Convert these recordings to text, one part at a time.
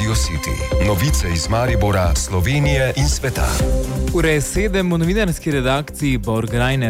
Radio City. Novice iz Maribora, Slovenije in sveta. Ura je 7 v novinarski redakciji Borg Reiner.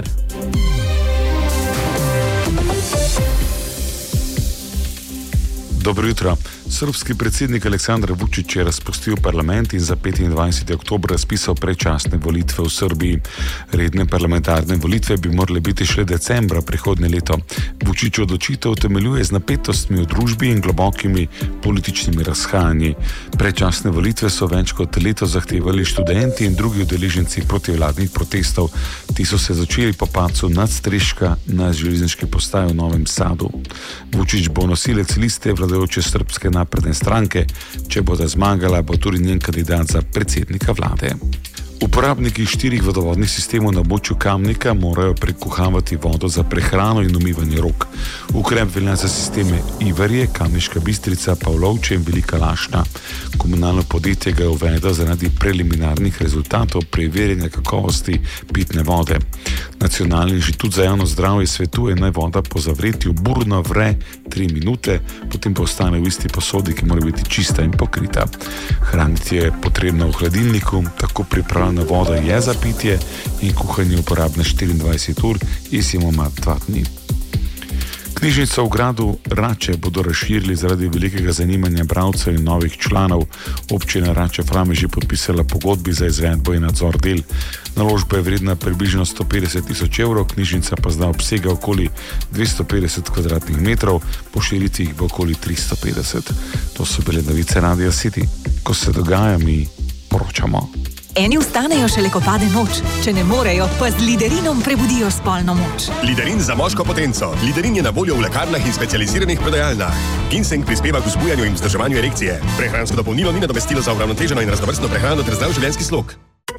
Dobro jutro. Srbski predsednik Aleksandar Vučić je razpustil parlament in za 25. oktober razpisal predčasne volitve v Srbiji. Redne parlamentarne volitve bi morale biti šele decembra prihodnje leto. Vučić odločitev utemeljuje z napetostmi v družbi in globokimi političnimi razhajanji. Predčasne volitve so več kot leto zahtevali študenti in drugi udeleženci protivladnih protestov. Ti so se začeli po padcu nadstreška na železniški postaji v Novem Sadu. Vučić bo nosilec liste vladajoče Srbske napredne stranke. Če bo da zmagala, bo tudi njen kandidat za predsednika vlade. Uporabniki 4 vodovodnih sistemov na območju Kamnika morajo prekuhavati vodo za prehrano in umivanje rok. Ukrep velja za sisteme Ivarje, Kamniška Bistrica, Pavlovče in Velika Lašna. Komunalno podjetje ga je uvedlo zaradi preliminarnih rezultatov preverjanja kakovosti pitne vode. Nacionalni inštitut za javno zdravje svetuje, naj voda po zavretju burno vre 3 minute, potem pa ostane v isti posodi, ki mora biti čista in pokrita. Hraniti je potrebno v hladilniku, tako pripravljena voda je za pitje in kuhanje uporabne 24 ur, izjemoma 2 dni. Knjižnico v gradu Rače bodo razširili zaradi velikega zanimanja bralcev in novih članov. Občina Rače Fram je že podpisala pogodbi za izvedbo in nadzor del. Naložba je vredna približno 150 tisoč evrov, knjižnica pa zdaj obsega okoli 250 kvadratnih metrov, po širitvi jih bo okoli 350. To so bile novice Radia City. Ko se dogaja, mi poročamo. Eni vstanejo šele, ko pade noč. Če ne morejo, pa z Liderinom prebudijo spolno moč. Liderin za moško potenco. Liderin je na voljo v lekarnah in specializiranih prodajalnah. Ginseng prispeva k vzbujanju in vzdrževanju erekcije. Prehransko dopolnilo ni nadomestilo za uravnoteženo in raznovrstno prehrano ter zdrav življenjski slog.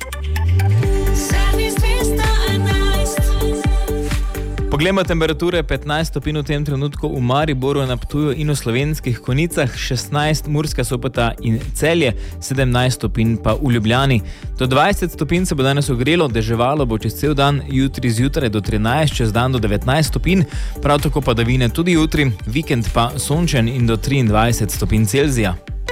Poglejmo temperature: 15 stopinj v tem trenutku v Mariboru, na Ptuju in v Slovenskih Konjicah, 16 Murska Sobota in Celje, 17 stopinj pa v Ljubljani. Do 20 stopinj se bo danes ogrelo, deževalo bo čez cel dan, jutri zjutraj do 13, čez dan do 19 stopinj, prav tako padavine tudi jutri, vikend pa sončen in do 23 stopinj Celzija.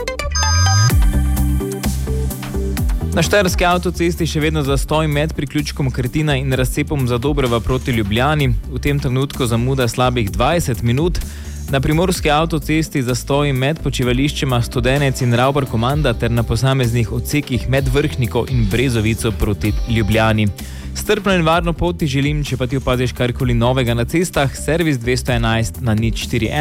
Na štajerski avtocesti še vedno zastoj med priključkom Krtina in razcepom Zadobrova proti Ljubljani. V tem trenutku zamuda slabih 20 minut. Na primorski avtocesti zastoj med počivališčema Studenec in Ravbar Komanda ter na posameznih odsekih med Vrhniko in Brezovico proti Ljubljani. Strpno in varno pot ti želim, če pa ti opaziš karkoli novega na cestah, servis 211 na 041.